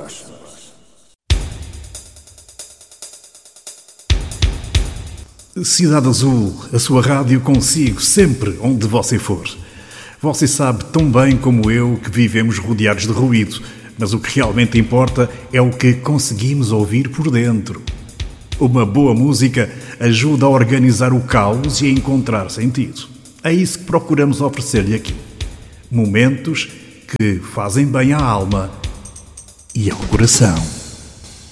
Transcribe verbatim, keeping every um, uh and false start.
Cidade Azul, a sua rádio consigo, sempre onde você for. Você sabe tão bem como eu que vivemos rodeados de ruído, mas o que realmente importa é o que conseguimos ouvir por dentro. Uma boa música ajuda a organizar o caos e a encontrar sentido. É isso que procuramos oferecer-lhe aqui. Momentos que fazem bem à alma e ao coração.